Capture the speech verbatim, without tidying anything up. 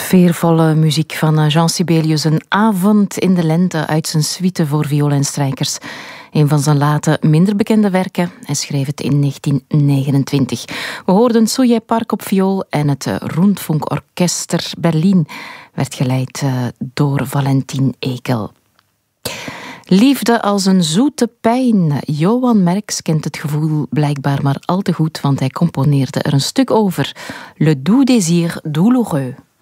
Sfeervolle muziek van Jean Sibelius, een avond in de lente uit zijn suite voor viool en strijkers. Een van zijn late, minder bekende werken. Hij schreef het in negentien negenentwintig. We hoorden Soje Park op viool en het Rundfunk Orchester Berlin werd geleid door Valentin Ekel. Liefde als een zoete pijn. Johan Merks kent het gevoel blijkbaar maar al te goed, want hij componeerde er een stuk over. Le doux désir douloureux.